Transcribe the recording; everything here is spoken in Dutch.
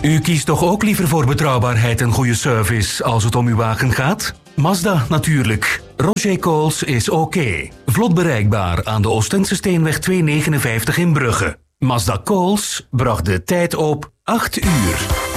U kiest toch ook liever voor betrouwbaarheid en goede service als het om uw wagen gaat? Mazda natuurlijk. Roger Coles is oké. Vlot bereikbaar aan de Oostense Steenweg 259 in Brugge. Mazda Coles bracht de tijd op 8 uur.